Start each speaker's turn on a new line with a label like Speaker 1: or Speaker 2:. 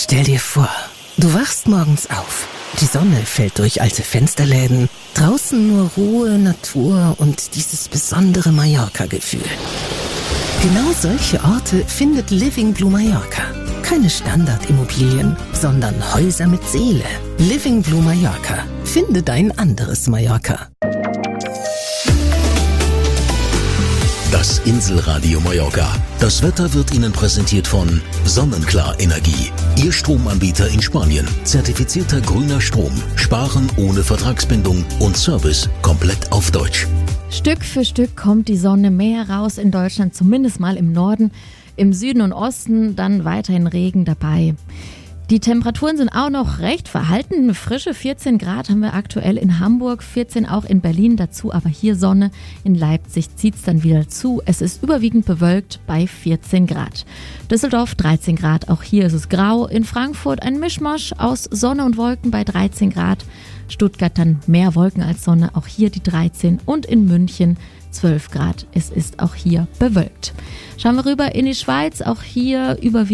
Speaker 1: Stell dir vor, du wachst morgens auf. Die Sonne fällt durch alte Fensterläden. Draußen nur Ruhe, Natur und dieses besondere Mallorca-Gefühl. Genau solche Orte findet Living Blue Mallorca. Keine Standardimmobilien, sondern Häuser mit Seele. Living Blue Mallorca. Finde dein anderes Mallorca.
Speaker 2: Das Inselradio Mallorca. Das Wetter wird Ihnen präsentiert von Sonnenklar Energie. Ihr Stromanbieter in Spanien. Zertifizierter grüner Strom. Sparen ohne Vertragsbindung und Service komplett auf Deutsch.
Speaker 3: Stück für Stück kommt die Sonne mehr raus in Deutschland, zumindest mal im Norden. Im Süden und Osten dann weiterhin Regen dabei. Die Temperaturen sind auch noch recht verhalten. Frische 14 Grad haben wir aktuell in Hamburg, 14 auch in Berlin, dazu aber hier Sonne. In Leipzig zieht es dann wieder zu. Es ist überwiegend bewölkt bei 14 Grad. Düsseldorf 13 Grad, auch hier ist es grau. In Frankfurt ein Mischmasch aus Sonne und Wolken bei 13 Grad. Stuttgart dann mehr Wolken als Sonne, auch hier die 13. Und in München 12 Grad. Es ist auch hier bewölkt. Schauen wir rüber in die Schweiz, auch hier überwiegend